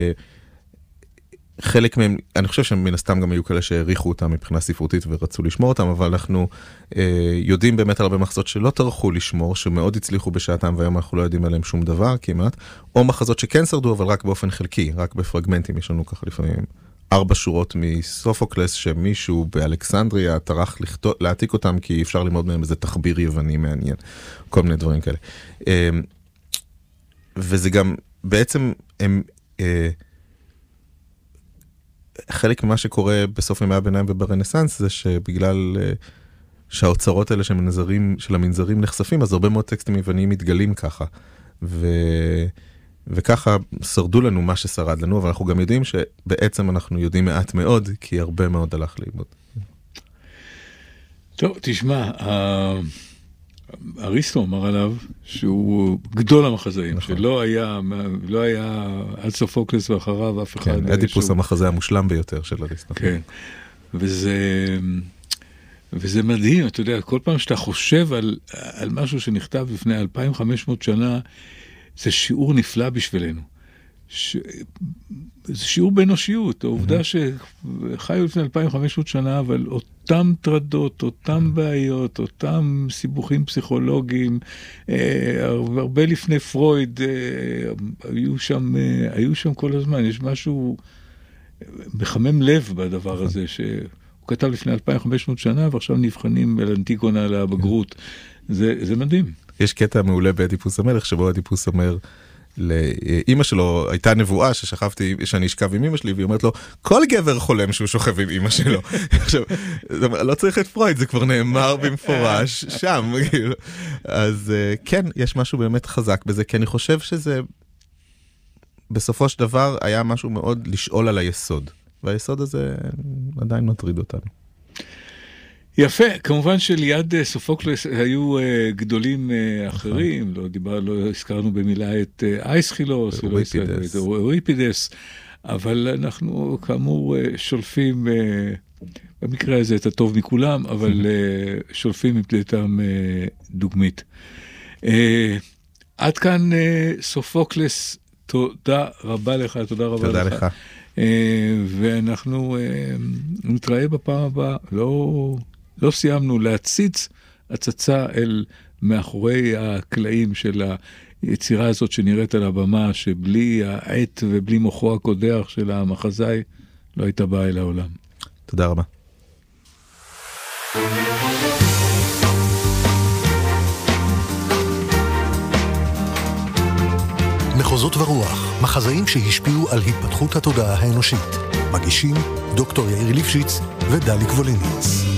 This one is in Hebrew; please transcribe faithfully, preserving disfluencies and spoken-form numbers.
חלק מהם, אני חושב שמן הסתם גם היו כאלה שהעריכו אותם מבחינה ספרותית ורצו לשמור אותם, אבל אנחנו אה, יודעים באמת על הרבה מחזות שלא טרחו לשמור, שמאוד הצליחו בשעתם, והיום אנחנו לא יודעים עליהם שום דבר כמעט, או מחזות שכן שרדו, אבל רק באופן חלקי, רק בפרגמנטים. יש לנו ככה לפעמים ארבע שורות מסופוקלס, שמישהו באלכסנדריה טרח לכתוב, להעתיק אותם, כי אפשר ללמוד מהם איזה תחביר יווני מעניין, כל מיני דברים כאלה. אה, וזה גם, בעצם הם... אה, חלק ממה שקורה בסוף ימי הביניים וברנסנס זה שבגלל שהאוצרות האלה של המנזרים, של המנזרים נחשפים, אז הרבה מאוד טקסטים יווניים מתגלים ככה. ו... וככה שרדו לנו מה ששרד לנו, אבל אנחנו גם יודעים שבעצם אנחנו יודעים מעט מאוד, כי הרבה מאוד הלך לאיבוד. טוב, תשמע, אריסטו אמר עליו שהוא גדול המחזאים, נכון. שלא היה, לא היה עד סופוקלס ואחריו אף אחד. כן, אדיפוס שהוא... המחזה המושלם ביותר של אריסטו. כן, וזה, וזה מדהים, אתה יודע, כל פעם שאתה חושב על, על משהו שנכתב לפני אלפיים וחמש מאות שנה, זה שיעור נפלא בשבילנו. ש... זה שיעור באנושיות, העובדה שחיו לפני אלפיים וחמש מאות שנה, אבל אותם טרדות, אותם בעיות, אותם סיבוכים פסיכולוגיים, הרבה לפני פרויד, היו שם, היו שם כל הזמן. יש משהו מחמם לב בדבר הזה, שהוא כתב לפני אלפיים וחמש מאות שנה, ועכשיו נבחנים על אנטיגונה לבגרות. זה, זה מדהים. יש קטע מעולה באדיפוס המלך, שבו אדיפוס אומר, לאמא שלו הייתה נבואה ששכבתי, שאני אשכב עם אמא שלי, והיא אומרת לו, כל גבר חולם שהוא שוכב עם אמא שלו. עכשיו, לא צריך את פרויד, זה כבר נאמר במפורש שם. אז כן, יש משהו באמת חזק בזה, כי אני חושב שזה, בסופו של דבר, היה משהו מאוד לשאול על היסוד. והיסוד הזה עדיין מטריד אותנו. יפה, כמובן שליד סופוקלס היו גדולים אחרים, לא דיבר, לא הזכרנו במילה את אייסחילוס, את אוריפידס, אבל אנחנו כאמור שולפים, במקרה הזה את הטוב מכולם, אבל שולפים מפליטם דוגמית. עד כאן סופוקלס, תודה רבה לך, תודה רבה לך. תודה לך. ואנחנו נתראה בפעם הבאה, לא... לא סיימנו להציץ הצצה אל מאחורי הקלעים של היצירה הזאת שנראית על הבמה, שבלי העט ובלי מוחו הקודח של המחזאי לא הייתה באה אל העולם. תודה רבה. מחוזות ורוח, מחזאים שהשפיעו על התפתחות התודעה האנושית. מגישים דוקטור יאיר ליפשיץ ודליק ווליניץ.